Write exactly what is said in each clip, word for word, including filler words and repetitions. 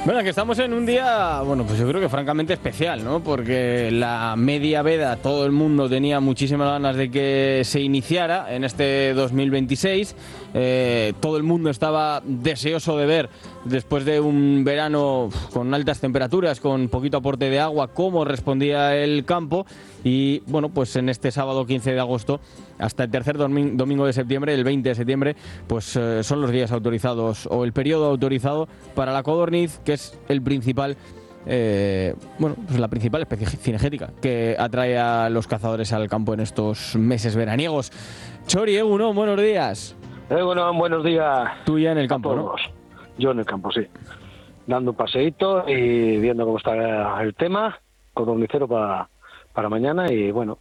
Bueno, que estamos en un día, bueno, pues yo creo que francamente especial, ¿no? Porque la media veda, todo el mundo tenía muchísimas ganas de que se iniciara en este dos mil veintiséis. Eh, todo el mundo estaba deseoso de ver, después de un verano con altas temperaturas, con poquito aporte de agua, cómo respondía el campo. Y bueno, pues en este sábado quince de agosto hasta el tercer domingo de septiembre, el veinte de septiembre, pues eh, son los días autorizados o el periodo autorizado para la codorniz, que es el principal, eh, bueno, pues la principal especie cinegética que atrae a los cazadores al campo en estos meses veraniegos. Chori, Egunon, buenos días. Egunon, buenos días. Tú ya en el campo, ¿no? Yo en el campo, sí. Dando un paseíto y viendo cómo está el tema, codornicero para, para mañana y bueno,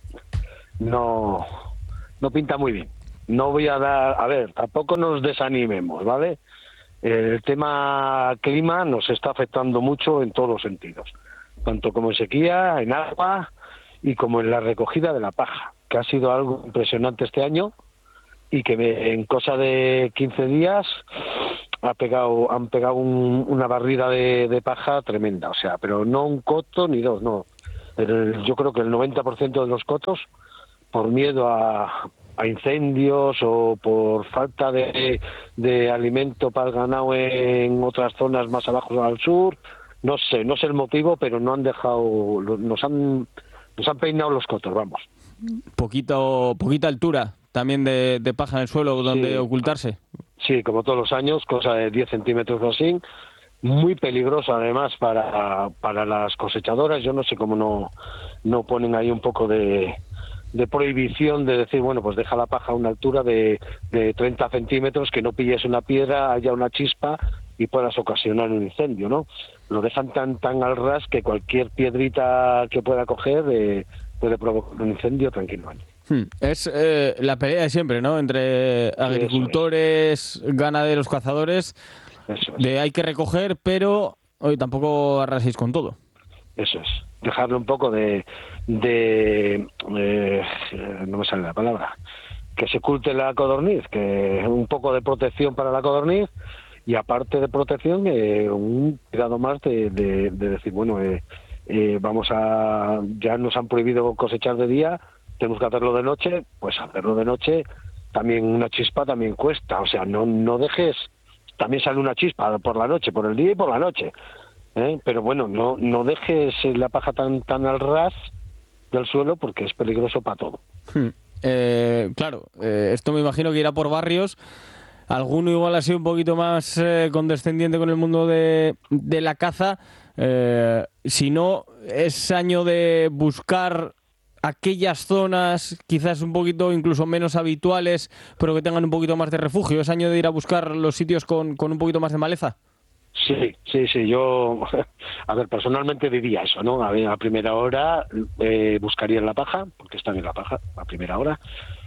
no, no pinta muy bien. No voy a dar, a ver, tampoco nos desanimemos, ¿vale? El tema clima nos está afectando mucho en todos los sentidos, tanto como en sequía, en agua y como en la recogida de la paja, que ha sido algo impresionante este año y que me, en cosa de quince días ha pegado, han pegado un, una barrida de, de paja tremenda, o sea, pero no un coto ni dos, no. El, yo creo que el noventa por ciento de los cotos, por miedo a, a incendios o por falta de, de alimento para el ganado en otras zonas más abajo al sur, no sé, no sé el motivo, pero no han dejado, nos han, nos han peinado los cotos, vamos. Poquito, poquita altura también de, de paja en el suelo donde sí ocultarse. Sí, como todos los años, cosa de diez centímetros o así. Muy peligroso además para, para las cosechadoras. Yo no sé cómo no, no ponen ahí un poco de, de prohibición de decir, bueno, pues deja la paja a una altura de, de treinta centímetros, que no pilles una piedra, haya una chispa y puedas ocasionar un incendio, ¿no? Lo dejan tan tan al ras que cualquier piedrita que pueda coger eh, puede provocar un incendio tranquilamente. Hmm. Es eh, la pelea de siempre, ¿no? Entre agricultores, es. ganaderos, cazadores. Eso es. De hay que recoger, pero hoy tampoco arraséis con todo. Eso es. Dejarle un poco de, de eh, no me sale la palabra, que se oculte la codorniz, que un poco de protección para la codorniz y aparte de protección eh, un cuidado más de, de, de decir, bueno, eh, eh, vamos a, ya nos han prohibido cosechar de día, tenemos que hacerlo de noche, pues hacerlo de noche también una chispa también cuesta, o sea, no no dejes, también sale una chispa por la noche, por el día y por la noche, ¿eh? Pero bueno, no no dejes la paja tan tan al ras del suelo porque es peligroso para todo. Hmm. Eh, claro, eh, esto me imagino que irá por barrios. Alguno igual ha sido un poquito más eh, condescendiente con el mundo de, de la caza. Eh, si no, es año de buscar aquellas zonas quizás un poquito incluso menos habituales, pero que tengan un poquito más de refugio. ¿Es año de ir a buscar los sitios con, con un poquito más de maleza? Sí, sí, sí. Yo, a ver, personalmente diría eso, ¿no? A, ver, a primera hora eh, buscaría en la paja, porque están en la paja a primera hora,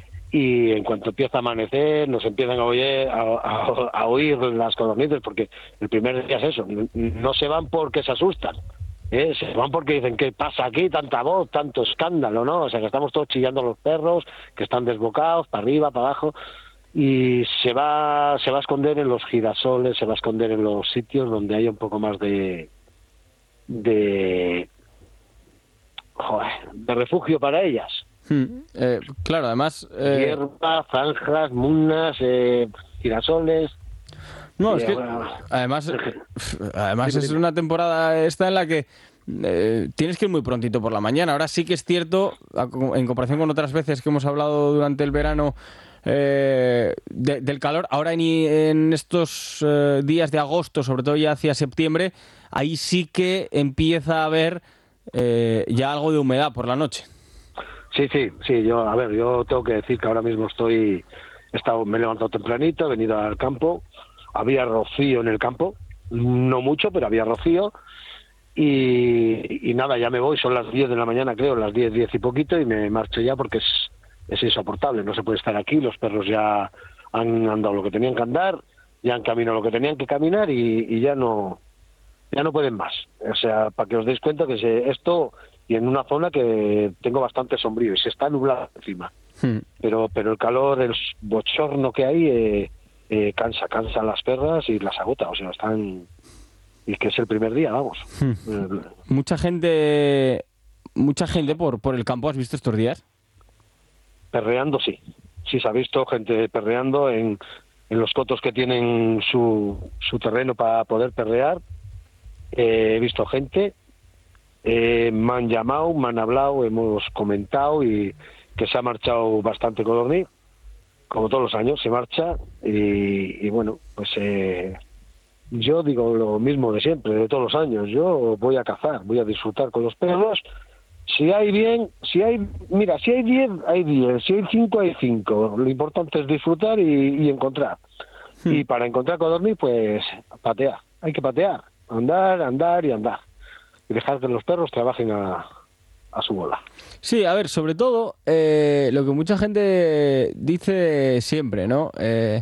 y en cuanto empieza a amanecer nos empiezan a oír, a, a, a oír las codornices, porque el primer día es eso, no se van porque se asustan. ¿Eh? Se van porque dicen, ¿qué pasa aquí? Tanta voz, tanto escándalo, ¿no? O sea, que estamos todos chillando los perros, que están desbocados, para arriba, para abajo, y se va se va a esconder en los girasoles, se va a esconder en los sitios donde haya un poco más de de joder, de refugio para ellas. Hmm. Eh, claro, además... Eh... Hierba, zanjas, munas, eh, girasoles... No, es que además, además es una temporada esta en la que eh, tienes que ir muy prontito por la mañana. Ahora sí que es cierto, en comparación con otras veces que hemos hablado durante el verano eh, de, del calor, ahora en, en estos eh, días de agosto, sobre todo ya hacia septiembre, ahí sí que empieza a haber eh, ya algo de humedad por la noche. Sí, sí, sí. Yo, a ver, yo tengo que decir que ahora mismo estoy, he estado, me he levantado tempranito, he venido al campo. Había rocío en el campo, no mucho, pero había rocío, y, y nada, ya me voy, son las diez de la mañana, creo, las diez, diez y poquito, y me marcho ya porque es, es insoportable, no se puede estar aquí, los perros ya han andado lo que tenían que andar, ya han caminado lo que tenían que caminar, y, y ya no ya no pueden más. O sea, para que os deis cuenta que se, esto, y en una zona que tengo bastante sombrío, y se está nublado encima, hmm. pero pero el calor, el bochorno que hay... Eh, Eh, cansa, cansa las perras y las agota, o sea, están y que es el primer día, vamos. Hmm. Mucha gente, mucha gente por, por el campo, ¿has visto estos días? Perreando, sí. Sí se ha visto gente perreando en, en los cotos que tienen su, su terreno para poder perrear. Eh, he visto gente, eh, me han llamado, me han hablado, hemos comentado y que se ha marchado bastante codorniz, como todos los años se marcha y, y bueno, pues eh, yo digo lo mismo de siempre, de todos los años, yo voy a cazar, voy a disfrutar con los perros. Si hay bien, si hay, mira, si hay diez, hay diez, si hay cinco, hay cinco. Lo importante es disfrutar y, y encontrar. Hmm. Y para encontrar codorniz, pues patear. Hay que patear, andar, andar y andar. Y dejar que los perros trabajen a, a su bola. Sí, a ver, sobre todo, eh, lo que mucha gente dice siempre, ¿no? Eh,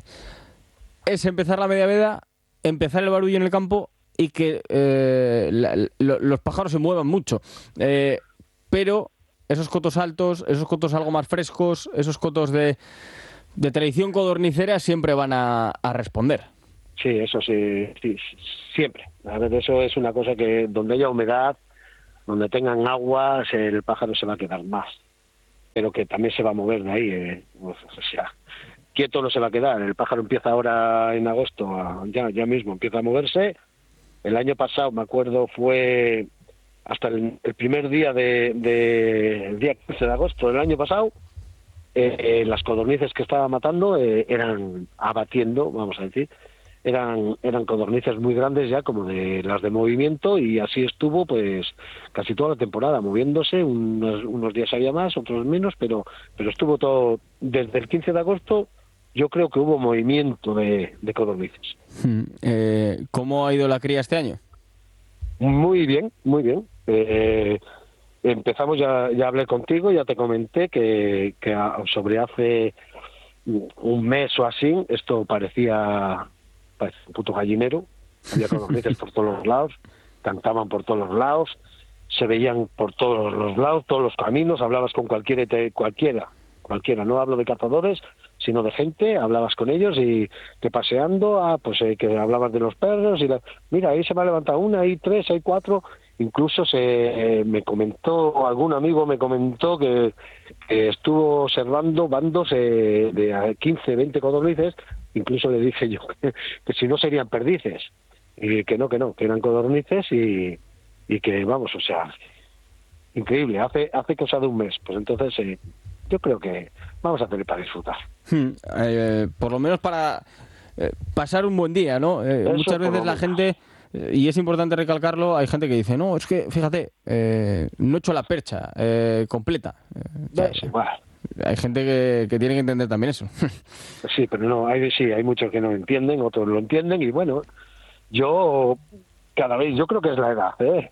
es empezar la media veda, empezar el barullo en el campo y que eh, la, lo, los pájaros se muevan mucho. Eh, pero esos cotos altos, esos cotos algo más frescos, esos cotos de, de tradición codornicera siempre van a, a responder. Sí, eso sí, sí, siempre. A ver, eso es una cosa que donde haya humedad, donde tengan agua, el pájaro se va a quedar más. Pero que también se va a mover de ahí. Eh. O sea, quieto no se va a quedar. El pájaro empieza ahora en agosto, a, ya, ya mismo empieza a moverse. El año pasado, me acuerdo, fue hasta el, el primer día de, de el día quince de agosto del año pasado, eh, eh, las codornices que estaba matando eh, eran abatiendo, vamos a decir, eran eran codornices muy grandes ya, como de las de movimiento, y así estuvo pues casi toda la temporada, moviéndose. Unos, unos días había más, otros menos, pero pero estuvo todo, desde el quince de agosto, yo creo que hubo movimiento de, de codornices. Hmm. Eh, ¿Cómo ha ido la cría este año? Muy bien, muy bien. Eh, empezamos, ya ya hablé contigo, ya te comenté que, que sobre hace un mes o así, esto parecía, parecía un puto gallinero. Había codornices por todos los lados, cantaban por todos los lados, se veían por todos los lados, todos los caminos, hablabas con cualquiera, cualquiera, cualquiera, no hablo de cazadores, sino de gente, hablabas con ellos y que paseando, ah, pues eh, que hablabas de los perros y la, mira, ahí se me ha levantado una, hay tres, hay cuatro. Incluso se eh, me comentó, algún amigo me comentó que, que estuvo observando bandos eh, de quince, veinte codornices. Incluso le dije yo que, que si no serían perdices, y que no, que no, que eran codornices y, y que vamos, o sea, increíble, hace hace cosa de un mes. Pues entonces eh, yo creo que vamos a tener para disfrutar. Hmm, eh, por lo menos para eh, pasar un buen día, ¿no? Eh, muchas veces la gente, eh, y es importante recalcarlo, hay gente que dice, no, es que, fíjate, eh, no he hecho la percha eh, completa. Eh, o sea, sí, bueno. Hay gente que, que tiene que entender también eso. Sí, pero no, hay sí, hay muchos que no entienden, otros lo entienden, y bueno, yo cada vez, yo creo que es la edad, ¿eh?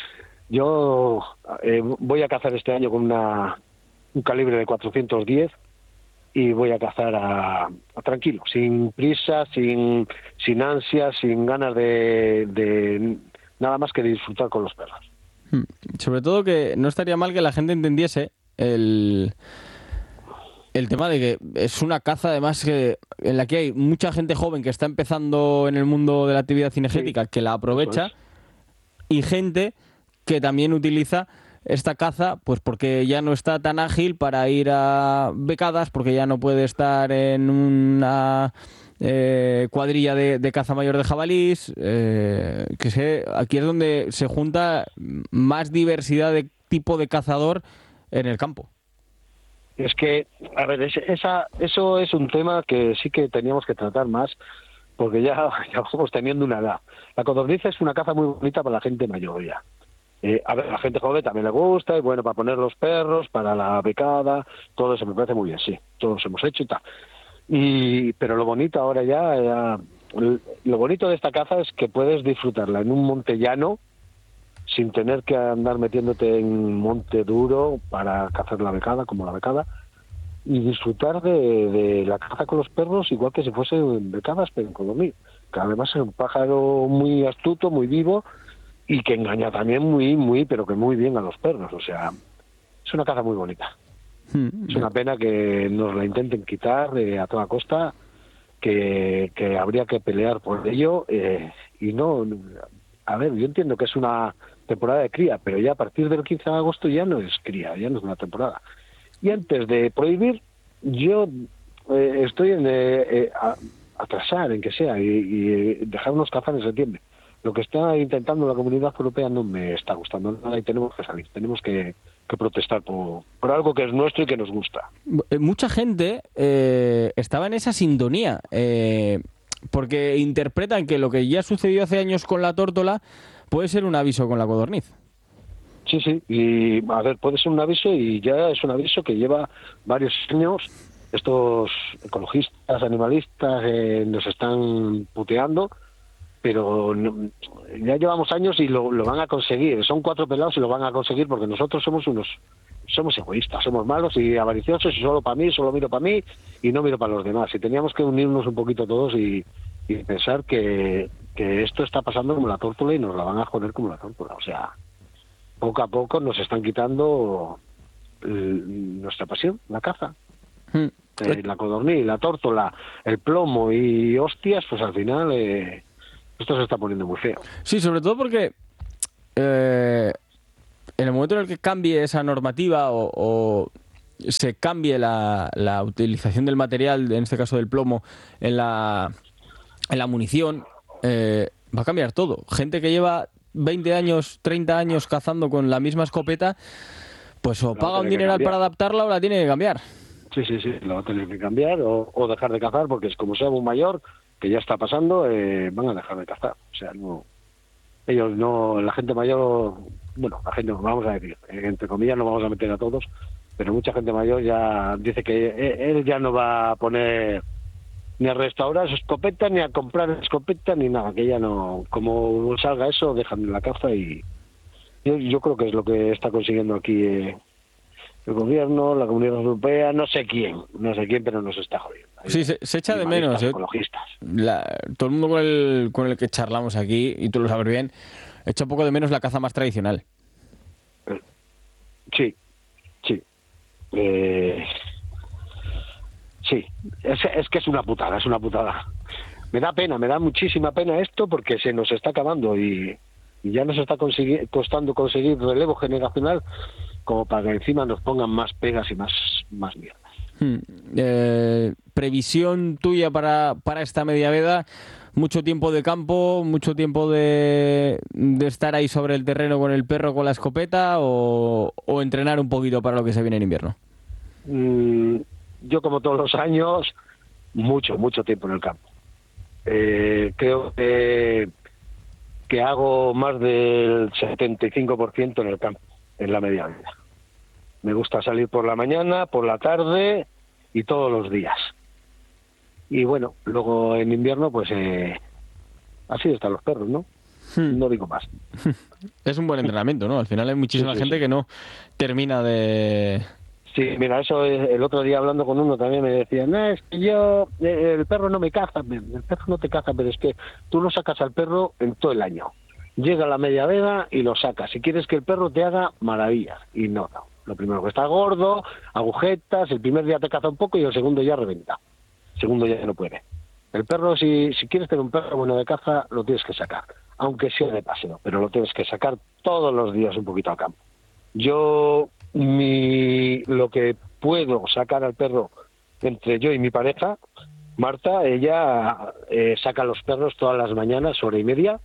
Yo eh, voy a cazar este año con una un calibre de cuatrocientos diez y voy a cazar a, a tranquilo, sin prisa, sin sin ansias, sin ganas de, de nada más que disfrutar con los perros. Sobre todo que no estaría mal que la gente entendiese el el tema de que es una caza además que en la que hay mucha gente joven que está empezando en el mundo de la actividad cinegética, sí, que la aprovecha, y gente que también utiliza esta caza pues porque ya no está tan ágil para ir a becadas, porque ya no puede estar en una eh, cuadrilla de, de caza mayor de jabalís, eh, que sé, aquí es donde se junta más diversidad de tipo de cazador en el campo. Es que, a ver, esa, eso es un tema que sí que teníamos que tratar más, porque ya, ya vamos teniendo una edad. La codorniz es una caza muy bonita para la gente mayor ya. Eh, a ver, a la gente joven también le gusta, y bueno, para poner los perros, para la becada, todo eso me parece muy bien, sí, todos hemos hecho y tal. Y, pero lo bonito ahora ya, ya, lo bonito de esta caza es que puedes disfrutarla en un monte llano, sin tener que andar metiéndote en monte duro para cazar la becada, como la becada, y disfrutar de, de la caza con los perros igual que si fuesen becadas, pero en codorniz, que además es un pájaro muy astuto, muy vivo, y que engaña también muy, muy, pero que muy bien a los perros. O sea, es una caza muy bonita. Mm, es una pena que nos la intenten quitar eh, a toda costa, que, que habría que pelear por ello, eh, y no... a ver, yo entiendo que es una temporada de cría, pero ya a partir del quince de agosto ya no es cría, ya no es una temporada. Y antes de prohibir, yo eh, estoy en eh, eh, a, atrasar, en que sea, y, y dejarnos cazar en septiembre. Lo que está intentando la Comunidad Europea no me está gustando nada y tenemos que salir, tenemos que, que protestar por, por algo que es nuestro y que nos gusta. Mucha gente eh, estaba en esa sintonía, eh, porque interpretan que lo que ya sucedió hace años con la tórtola puede ser un aviso con la codorniz. Sí, sí, y a ver, puede ser un aviso y ya es un aviso que lleva varios años. Estos ecologistas, animalistas eh, nos están puteando, pero no, ya llevamos años y lo, lo van a conseguir. Son cuatro pelados y lo van a conseguir porque nosotros somos unos, somos egoístas, somos malos y avariciosos y solo para mí, solo miro para mí y no miro para los demás. Y teníamos que unirnos un poquito todos y, y pensar que, que esto está pasando como la tórtola y nos la van a joder como la tórtola. O sea, poco a poco nos están quitando el, nuestra pasión, la caza. Hmm. Eh, la codorniz, la tórtola, el plomo y hostias, pues al final eh, esto se está poniendo muy feo. Sí, sobre todo porque eh, en el momento en el que cambie esa normativa o, o se cambie la, la utilización del material, en este caso del plomo, en la, en la munición, eh, va a cambiar todo. Gente que lleva veinte años, treinta años cazando con la misma escopeta, pues o paga un dineral para adaptarla o la tiene que cambiar. Sí, sí, sí, lo va a tener que cambiar o, o dejar de cazar, porque es como sea un mayor, que ya está pasando, eh, van a dejar de cazar. O sea, no, ellos no, la gente mayor, bueno, la gente, vamos a decir, entre comillas no vamos a meter a todos, pero mucha gente mayor ya dice que él ya no va a poner ni a restaurar su escopeta, ni a comprar escopeta, ni nada, que ya no, como salga eso, dejan la caza y yo, yo creo que es lo que está consiguiendo aquí eh, el gobierno, la Comunidad Europea, no sé quién, no sé quién, pero nos está jodiendo. Sí, se, se echa de menos. ¿eh? Ecologistas. La, todo el mundo con el, con el que charlamos aquí, y tú lo sabes bien, echa un poco de menos la caza más tradicional. Sí, sí. Eh, sí, es, es que es una putada, es una putada. Me da pena, me da muchísima pena esto porque se nos está acabando y, y ya nos está consegui- costando conseguir relevo generacional como para que encima nos pongan más pegas y más, más mierdas. Hmm. Eh, previsión tuya para, para esta media veda, mucho tiempo de campo, mucho tiempo de, de estar ahí sobre el terreno con el perro, con la escopeta o, o entrenar un poquito para lo que se viene en invierno. Mm, yo como todos los años, mucho, mucho tiempo en el campo. Eh, creo que, que hago más del setenta y cinco por ciento en el campo, en la media vida. Me gusta salir por la mañana, por la tarde y todos los días. Y bueno, luego en invierno, pues eh, así están los perros, ¿no? Hmm. No digo más. Es un buen entrenamiento, ¿no? Al final hay muchísima sí, sí, gente sí. que no termina de... Sí, mira, eso el otro día hablando con uno también me decía, no, es que yo, el perro no me caza, el perro no te caza, pero es que tú lo sacas al perro en todo el año. Llega la media veda y lo sacas. Si quieres que el perro te haga maravillas. Y no, no. Lo primero que está gordo, agujetas, el primer día te caza un poco y el segundo ya reventa. El segundo ya no puede. El perro, si, si quieres tener un perro bueno de caza, lo tienes que sacar. Aunque sea de paseo, pero lo tienes que sacar todos los días un poquito al campo. Yo, mi, lo que puedo sacar al perro entre yo y mi pareja, Marta, ella eh, saca los perros todas las mañanas, hora y media,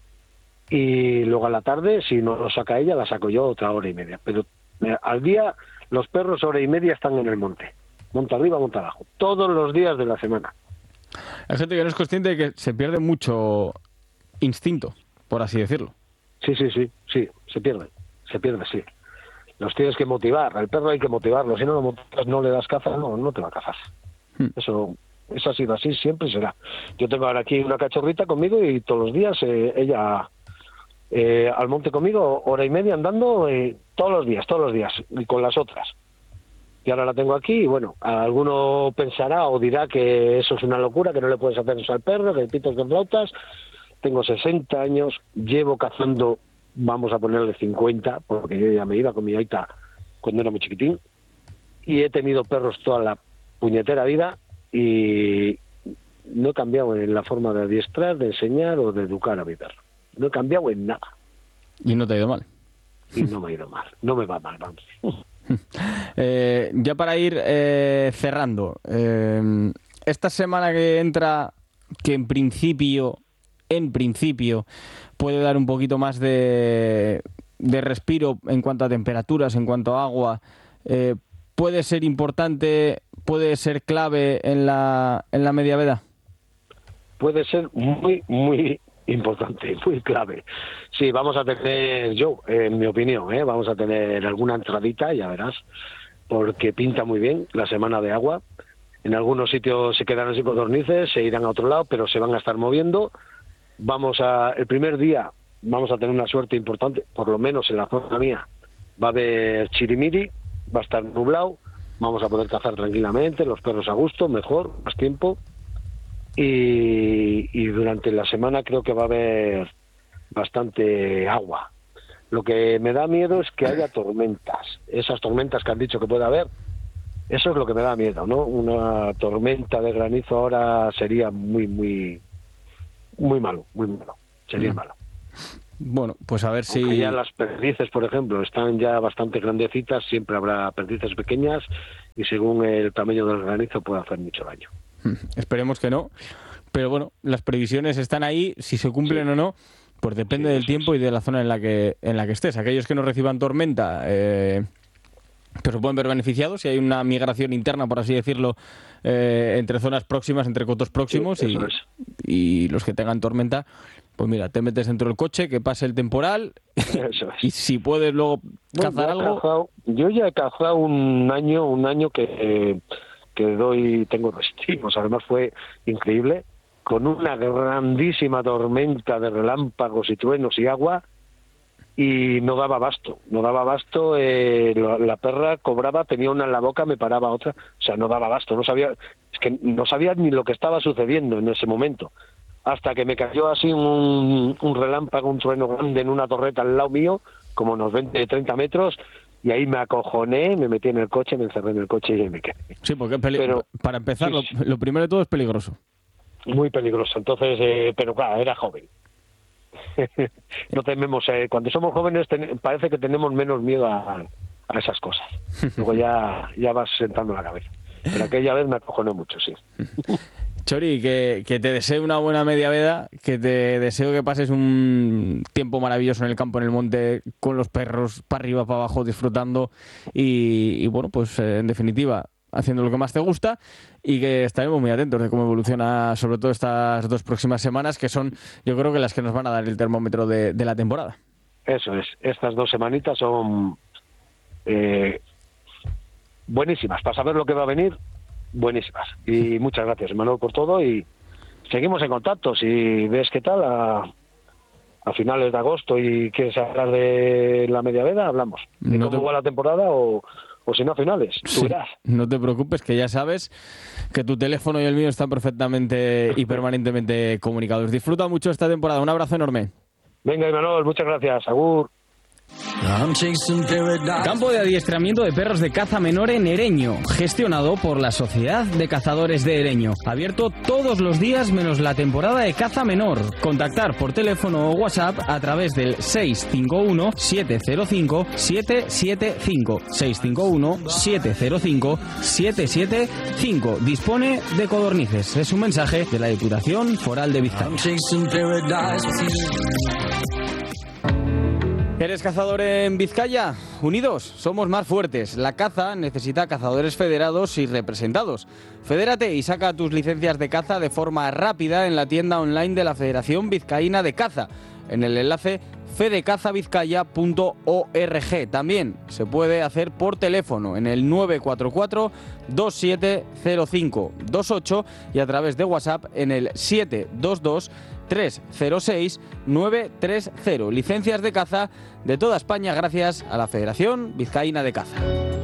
y luego a la tarde, si no lo saca ella, la saco yo otra hora y media. Pero eh, al día, los perros hora y media están en el monte. Monta arriba, monta abajo. Todos los días de la semana. Hay gente que no es consciente de que se pierde mucho instinto, por así decirlo. Sí, sí, sí, sí, se pierde. Se pierde, sí. Los tienes que motivar. Al perro hay que motivarlo. Si no lo motivas, no le das caza, no, no te va a cazar. Hmm. Eso... Eso ha sido así, siempre será. Yo tengo ahora aquí una cachorrita conmigo y todos los días eh, ella eh, al monte conmigo, hora y media andando, eh, todos los días, todos los días, y con las otras. Y ahora la tengo aquí y bueno, alguno pensará o dirá que eso es una locura, que no le puedes hacer eso al perro, que pitos de flautas. Tengo sesenta años, llevo cazando, vamos a ponerle cincuenta, porque yo ya me iba con mi aita cuando era muy chiquitín, y he tenido perros toda la puñetera vida. Y no he cambiado en la forma de adiestrar, de enseñar o de educar a mi perro. no he cambiado en nada. Y no te ha ido mal. Y no me ha ido mal, no me va mal, vamos. eh, ya para ir eh, cerrando, eh, esta semana que entra, que en principio, en principio, puede dar un poquito más de, de respiro en cuanto a temperaturas, en cuanto a agua, eh, ¿puede ser importante, puede ser clave en la, en la media veda? Puede ser muy, muy importante, muy clave. Sí, vamos a tener, yo, en mi opinión, ¿eh? vamos a tener alguna entradita, ya verás, porque pinta muy bien la semana de agua. En algunos sitios se quedarán sin codornices, se irán a otro lado, pero se van a estar moviendo. Vamos a, el primer día vamos a tener una suerte importante, por lo menos en la zona mía, va a haber chirimiri, va a estar nublado, vamos a poder cazar tranquilamente, los perros a gusto, mejor, más tiempo. Y, y durante la semana creo que va a haber bastante agua. Lo que me da miedo es que haya tormentas. Esas tormentas que han dicho que puede haber, eso es lo que me da miedo, ¿no? Una tormenta de granizo ahora sería muy, muy, muy malo, muy malo. Sería malo. Bueno, pues a ver si... Aunque ya las perdices, por ejemplo, están ya bastante grandecitas, siempre habrá perdices pequeñas y según el tamaño del granizo puede hacer mucho daño. Esperemos que no, pero bueno, las previsiones están ahí, si se cumplen sí. o no, pues depende sí, del tiempo es. y de la zona en la que en la que estés. Aquellos que no reciban tormenta, eh, pero se pueden ver beneficiados si hay una migración interna, por así decirlo, eh, entre zonas próximas, entre cotos próximos sí, y, y los que tengan tormenta, pues mira, te metes dentro del coche, que pase el temporal eso es. y si puedes luego bueno, cazar algo... Cazado, yo ya he cazado un año, un año que... Eh, que doy, tengo restimos, además fue increíble, con una grandísima tormenta de relámpagos y truenos y agua, y no daba abasto, no daba abasto, eh, la, la perra cobraba, tenía una en la boca, me paraba otra, o sea, no daba abasto, no sabía, es que no sabía ni lo que estaba sucediendo en ese momento, hasta que me cayó así un, un relámpago, un trueno grande en una torreta al lado mío, como unos veinte, treinta metros, y ahí me acojoné, me metí en el coche, me encerré en el coche y me quedé. Sí, porque peli- pero, para empezar, sí, lo, lo primero de todo es peligroso. Muy peligroso, entonces, eh, pero claro, era joven. No tememos, eh, cuando somos jóvenes ten, parece que tenemos menos miedo a, a esas cosas. Luego ya, ya vas sentando la cabeza. Pero aquella vez me acojoné mucho, sí. Chori, que, que te deseo una buena media veda, que te deseo que pases un tiempo maravilloso en el campo, en el monte, con los perros, para arriba, para abajo, disfrutando y, y bueno, pues eh, en definitiva, haciendo lo que más te gusta y que estaremos muy atentos de cómo evoluciona sobre todo estas dos próximas semanas, que son, yo creo que las que nos van a dar el termómetro de, de la temporada. Eso es, estas dos semanitas son eh, buenísimas, para saber lo que va a venir. Buenísimas. Y muchas gracias, Manuel, por todo y seguimos en contacto. Si ves qué tal a, a finales de agosto y quieres hablar de la media veda, hablamos. De no cómo te... va la temporada o, o si no a finales. Tú sí, verás. No te preocupes, que ya sabes que tu teléfono y el mío están perfectamente y permanentemente comunicados. Disfruta mucho esta temporada. Un abrazo enorme. Venga, Manuel, muchas gracias. Agur. Campo de adiestramiento de perros de caza menor en Ereño, gestionado por la Sociedad de Cazadores de Ereño. Abierto todos los días menos la temporada de caza menor. Contactar por teléfono o WhatsApp a través del seis cinco uno, siete cero cinco, siete siete cinco. seis cinco uno, siete cero cinco, siete siete cinco. Dispone de codornices. Es un mensaje de la Diputación Foral de Vizcaya. ¿Eres cazador en Vizcaya? Unidos, somos más fuertes. La caza necesita cazadores federados y representados. Fedérate y saca tus licencias de caza de forma rápida en la tienda online de la Federación Vizcaína de Caza, en el enlace fedecazavizcaya punto org. También se puede hacer por teléfono en el nueve cuatro cuatro, dos siete cero cinco, dos ocho y a través de WhatsApp en el siete dos dos, tres cero seis, nueve tres cero. Licencias de caza de toda España gracias a la Federación Vizcaína de Caza.